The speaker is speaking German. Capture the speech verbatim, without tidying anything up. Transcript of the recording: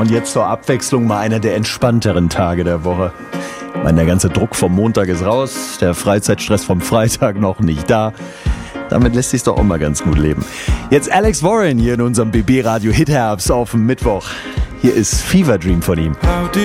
Und jetzt zur Abwechslung mal einer der entspannteren Tage der Woche. Ich meine, der ganze Druck vom Montag ist raus, der Freizeitstress vom Freitag noch nicht da. Damit lässt sich doch auch mal ganz gut leben. Jetzt Alex Warren hier in unserem B B Radio Hit Herbst auf dem Mittwoch. Hier ist Fever Dream von ihm.